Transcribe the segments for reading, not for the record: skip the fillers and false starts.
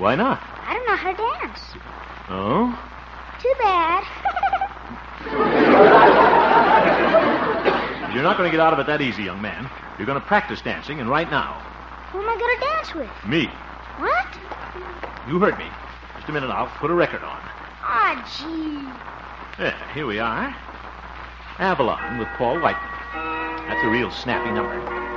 Why not? I don't know how to dance. Oh? Too bad. You're not going to get out of it that easy, young man. You're going to practice dancing, and right now. Who am I going to dance with? Me. What? You heard me. Just a minute, I'll put a record on. Aw, gee. Yeah, here we are. Avalon with Paul Whiteman. That's a real snappy number.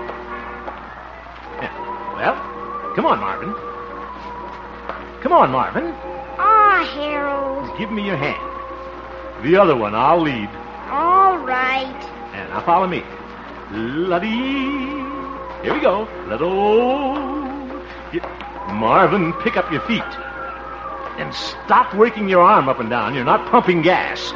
Yeah. Well, come on, Marvin. Come on, Marvin. Aw, Harold. Give me your hand. The other one, I'll lead. All right. And now follow me. La-dee. Here we go. La-do. Marvin, pick up your feet. And stop working your arm up and down. You're not pumping gas.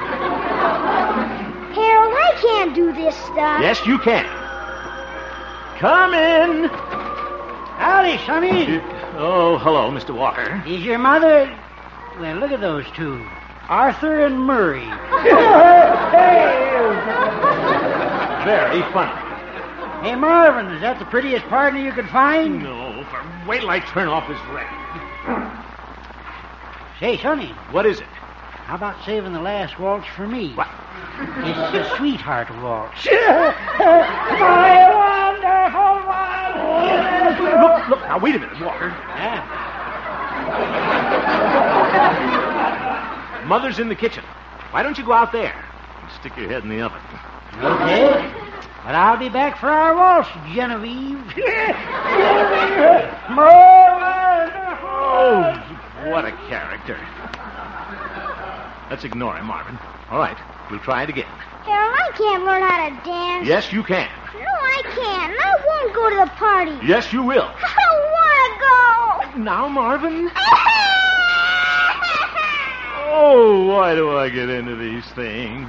Harold, I can't do this stuff. Yes, you can. Come in. Howdy, Sonny. Oh, hello, Mr. Walker. Is your mother... Well, look at those two. Arthur and Murray. Very funny. Hey, Marvin, is that the prettiest partner you could find? No, wait till I turn off this record. Say, Sonny, What is it? how about saving the last waltz for me? What? It's the sweetheart waltz. My wonderful one. Look, now, wait a minute, Walker. Yeah. Mother's in the kitchen. Why don't you go out there and stick your head in the oven? Okay. But I'll be back for our waltz, Genevieve. Oh, what a character. Let's ignore him, Marvin. All right, we'll try it again. Harold, I can't learn how to dance. Yes, you can. No, I can't. And I won't go to the party. Yes, you will. I don't want to go. Now, Marvin. Oh, why do I get into these things?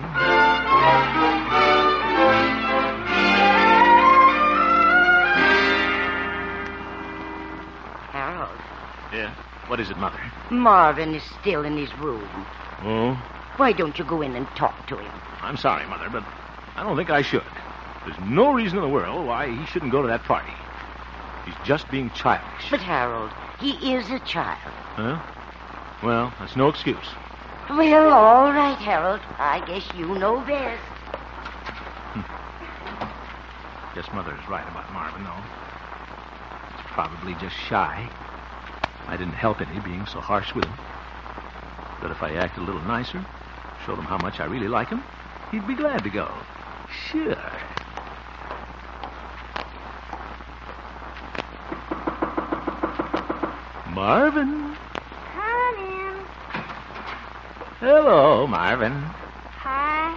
Harold, Yeah. What is it, Mother? Marvin is still in his room. Oh, Why don't you go in and talk to him? I'm sorry, Mother, but I don't think I should. There's no reason in the world why he shouldn't go to that party. He's just being childish. But, Harold, he is a child. Huh? Well, that's no excuse. Well, all right, Harold. I guess you know best. Guess Mother's right about Marvin, though. He's probably just shy. I didn't help any being so harsh with him. But if I acted a little nicer, showed him how much I really like him, he'd be glad to go. Sure. Marvin. Come in. Hello, Marvin. Hi.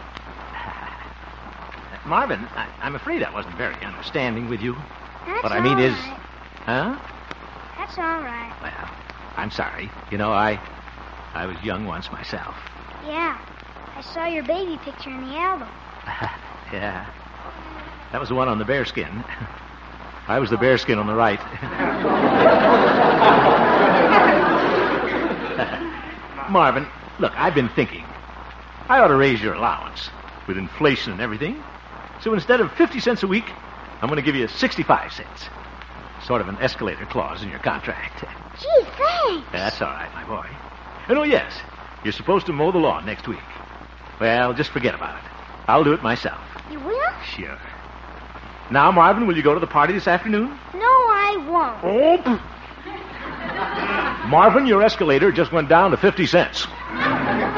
Marvin, I'm afraid I wasn't very understanding with you. That's What I mean all is... right. Huh? That's all right. Well, I'm sorry. You know, I was young once myself. Yeah. I saw your baby picture in the album. Yeah. That was the one on the bearskin. I was the bearskin on the right. Marvin, look, I've been thinking. I ought to raise your allowance with inflation and everything. So instead of 50 cents a week, I'm going to give you 65 cents. Sort of an escalator clause in your contract. Gee, thanks. That's all right, my boy. And oh, yes, you're supposed to mow the lawn next week. Well, just forget about it. I'll do it myself. You will? Sure. Now, Marvin, will you go to the party this afternoon? No, I won't. Oh. Marvin, your escalator just went down to 50 cents.